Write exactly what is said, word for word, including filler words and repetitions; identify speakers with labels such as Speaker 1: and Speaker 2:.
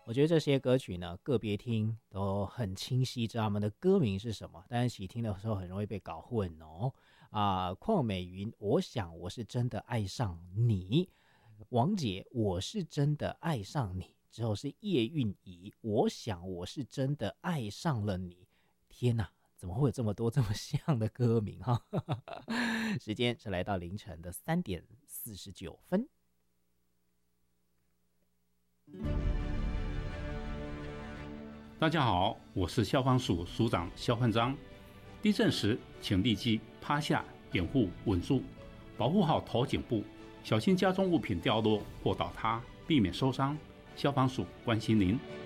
Speaker 1: 我觉得这些歌曲呢，个别听都很清晰，知道他们的歌名是什么，但是一起听的时候很容易被搞混哦。啊、呃，邝美云，我想我是真的爱上你；王杰，我是真的爱上你。之后是叶蕴仪，我想我是真的爱上了你。天哪，怎么会有这么多这么像的歌名哈？时间是来到凌晨的三点四十九分。
Speaker 2: 大家好，我是消防署署长肖焕章。地震时，请立即趴下，掩护稳住，保护好头颈部，小心家中物品掉落或倒塌，避免受伤。消防署关心您。